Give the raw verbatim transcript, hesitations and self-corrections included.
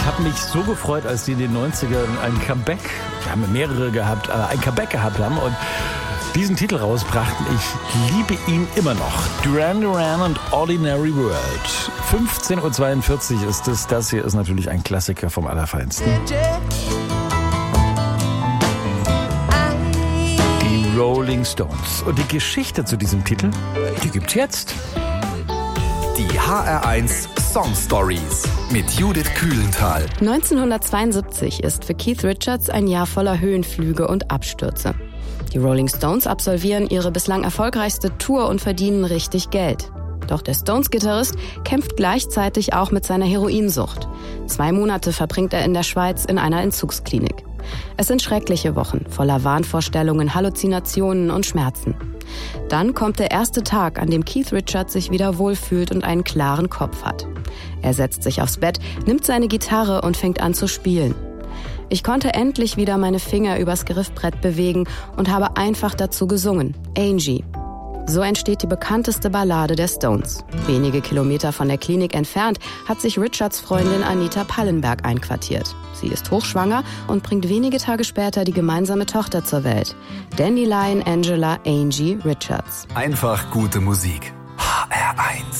Ich habe mich so gefreut, als die in den neunzigern ein Comeback, wir haben mehrere gehabt, aber ein Comeback gehabt haben und diesen Titel rausbrachten. Ich liebe ihn immer noch. Duran Duran und Ordinary World. fünfzehn Uhr zweiundvierzig ist es. Das hier ist natürlich ein Klassiker vom Allerfeinsten. Die Rolling Stones. Und die Geschichte zu diesem Titel, die gibt's jetzt. Die H R eins Song Stories mit Judith Kühlenthal. neunzehnhundertzweiundsiebzig ist für Keith Richards ein Jahr voller Höhenflüge und Abstürze. Die Rolling Stones absolvieren ihre bislang erfolgreichste Tour und verdienen richtig Geld. Doch der Stones-Gitarrist kämpft gleichzeitig auch mit seiner Heroinsucht. Zwei Monate verbringt er in der Schweiz in einer Entzugsklinik. Es sind schreckliche Wochen, voller Wahnvorstellungen, Halluzinationen und Schmerzen. Dann kommt der erste Tag, an dem Keith Richards sich wieder wohlfühlt und einen klaren Kopf hat. Er setzt sich aufs Bett, nimmt seine Gitarre und fängt an zu spielen. Ich konnte endlich wieder meine Finger übers Griffbrett bewegen und habe einfach dazu gesungen, Angie. So entsteht die bekannteste Ballade der Stones. Wenige Kilometer von der Klinik entfernt hat sich Richards Freundin Anita Pallenberg einquartiert. Sie ist hochschwanger und bringt wenige Tage später die gemeinsame Tochter zur Welt. Dandelion Angela Angie Richards. Einfach gute Musik. H R eins.